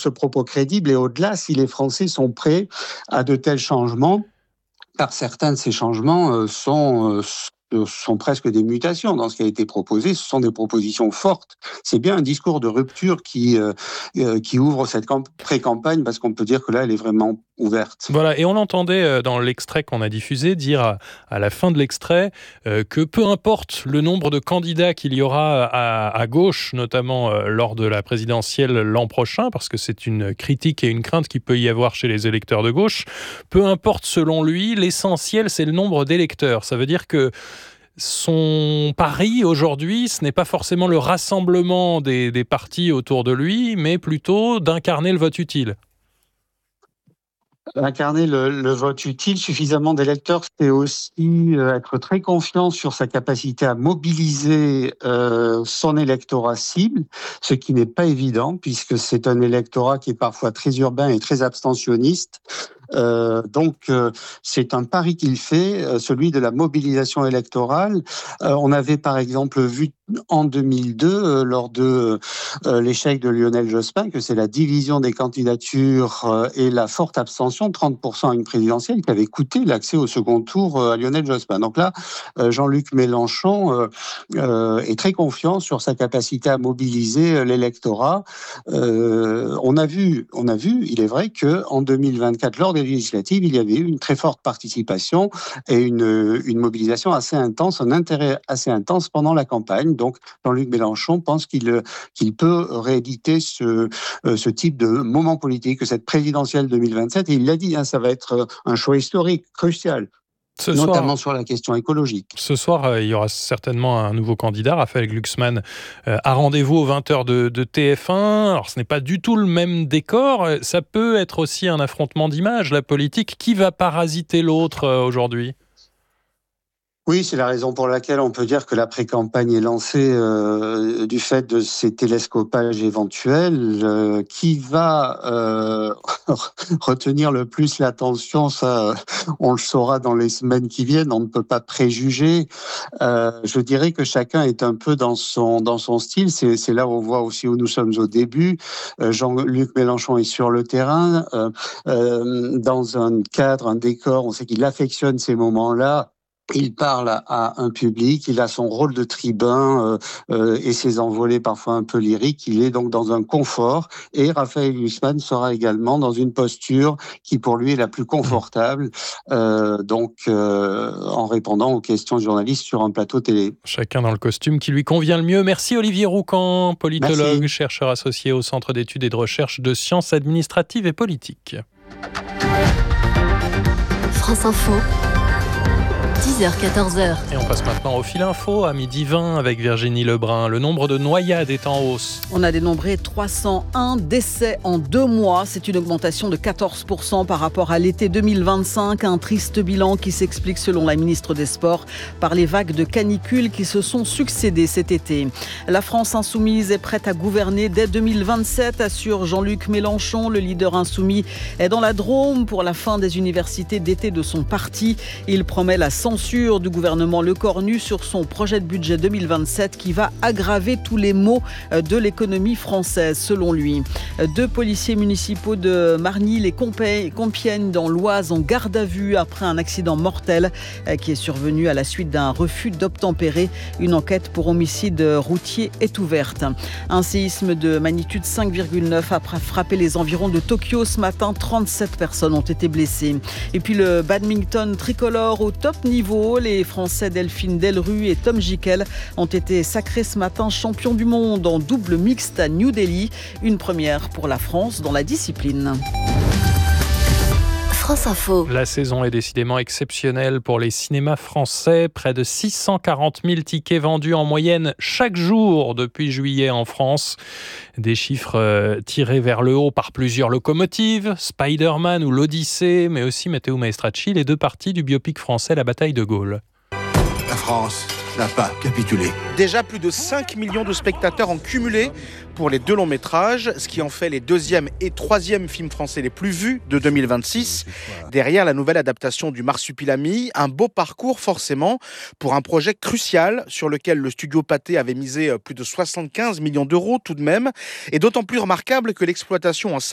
ce propos crédible et au-delà, si les Français sont prêts à de tels changements, car certains de ces changements sont presque des mutations dans ce qui a été proposé. Ce sont des propositions fortes. C'est bien un discours de rupture qui ouvre cette pré-campagne, parce qu'on peut dire que là, elle est vraiment ouverte. Voilà, et on l'entendait dans l'extrait qu'on a diffusé dire à la fin de l'extrait que peu importe le nombre de candidats qu'il y aura à gauche, notamment lors de la présidentielle l'an prochain, parce que c'est une critique et une crainte qu'il peut y avoir chez les électeurs de gauche, peu importe selon lui, l'essentiel c'est le nombre d'électeurs. Ça veut dire que son pari aujourd'hui, ce n'est pas forcément le rassemblement des partis autour de lui, mais plutôt d'incarner le vote utile. Incarner le vote utile, suffisamment d'électeurs, c'est aussi être très confiant sur sa capacité à mobiliser son électorat cible, ce qui n'est pas évident, puisque c'est un électorat qui est parfois très urbain et très abstentionniste. Donc, c'est un pari qu'il fait, celui de la mobilisation électorale. On avait par exemple vu en 2002, lors de l'échec de Lionel Jospin, que c'est la division des candidatures et la forte abstention, 30% à une présidentielle, qui avait coûté l'accès au second tour à Lionel Jospin. Donc là, Jean-Luc Mélenchon est très confiant sur sa capacité à mobiliser l'électorat. On a vu, il est vrai qu'en 2024, lors des législatives, il y avait eu une très forte participation et une mobilisation assez intense, un intérêt assez intense pendant la campagne. Donc, Jean-Luc Mélenchon pense qu'il peut rééditer ce type de moment politique, cette présidentielle 2027. Et il l'a dit, ça va être un choix historique, crucial. Notamment sur la question écologique. Ce soir, il y aura certainement un nouveau candidat, Raphaël Glucksmann, à rendez-vous aux 20h de TF1. Alors, ce n'est pas du tout le même décor. Ça peut être aussi un affrontement d'images, la politique. Qui va parasiter l'autre aujourd'hui ? Oui, c'est la raison pour laquelle on peut dire que la pré-campagne est lancée du fait de ces télescopages éventuels. Qui va retenir le plus l'attention, ça, on le saura dans les semaines qui viennent. On ne peut pas préjuger. Je dirais que chacun est un peu dans son style. C'est là où on voit aussi où nous sommes au début. Jean-Luc Mélenchon est sur le terrain, dans un cadre, un décor. On sait qu'il affectionne ces moments-là. Il parle à un public, il a son rôle de tribun et ses envolées parfois un peu lyriques. Il est donc dans un confort, et Raphaël Glucksmann sera également dans une posture qui pour lui est la plus confortable, en répondant aux questions de journalistes sur un plateau télé. Chacun dans le costume qui lui convient le mieux. Merci Olivier Roucan, politologue, Merci. Chercheur associé au Centre d'études et de recherche de sciences administratives et politiques. France Info. 10h-14h. Et on passe maintenant au fil info à 12h20 avec Virginie Lebrun. Le nombre de noyades est en hausse. On a dénombré 301 décès en 2 mois. C'est une augmentation de 14% par rapport à l'été 2025. Un triste bilan qui s'explique, selon la ministre des Sports, par les vagues de canicule qui se sont succédées cet été. La France insoumise est prête à gouverner dès 2027, assure Jean-Luc Mélenchon. Le leader insoumis est dans la Drôme pour la fin des universités d'été de son parti. Il promet la censure du gouvernement Lecornu sur son projet de budget 2027 qui va aggraver tous les maux de l'économie française, selon lui. 2 policiers municipaux de Marnil et Compiègne dans l'Oise en garde à vue après un accident mortel qui est survenu à la suite d'un refus d'obtempérer. Une enquête pour homicide routier est ouverte. Un séisme de magnitude 5,9 a frappé les environs de Tokyo ce matin. 37 personnes ont été blessées. Et puis le badminton tricolore au top niveau. Les Français Delphine Delru et Tom Gickel ont été sacrés ce matin champions du monde en double mixte à New Delhi. Une première pour la France dans la discipline. France Info. La saison est décidément exceptionnelle pour les cinémas français. Près de 640 000 tickets vendus en moyenne chaque jour depuis juillet en France. Des chiffres tirés vers le haut par plusieurs locomotives, Spider-Man ou l'Odyssée, mais aussi Matteo Maestracci, les 2 parties du biopic français La Bataille de Gaulle. La France n'a pas capitulé. Déjà plus de 5 millions de spectateurs en cumulé pour les 2 longs métrages, ce qui en fait les 2e et 3e films français les plus vus de 2026. Derrière la nouvelle adaptation du Marsupilami, un beau parcours forcément pour un projet crucial sur lequel le studio Pathé avait misé plus de 75 millions d'euros tout de même, et d'autant plus remarquable que l'exploitation en